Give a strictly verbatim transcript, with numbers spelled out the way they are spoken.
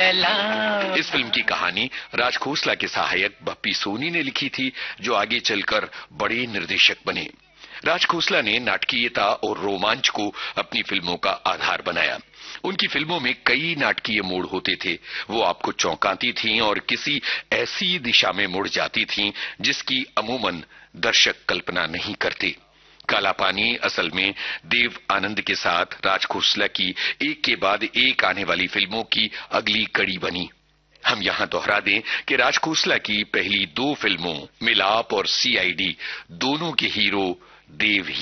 चला। इस फिल्म की कहानी राज खोसला के सहायक बप्पी सोनी ने लिखी थी, जो आगे चलकर बड़े निर्देशक बने। राज खोसला ने नाटकीयता और रोमांच को अपनी फिल्मों का आधार बनाया। उनकी फिल्मों में कई नाटकीय मोड़ होते थे। वो आपको चौंकाती थीं और किसी ऐसी दिशा में मुड़ जाती थीं जिसकी अमूमन दर्शक कल्पना नहीं करते। काला पानी असल में देव आनंद के साथ राज खोसला की एक के बाद एक आने वाली फिल्मों की अगली कड़ी बनी। हम यहां दोहरा दें कि राज खोसला की पहली दो फिल्मों मिलाप और सीआईडी दोनों के हीरो देव ही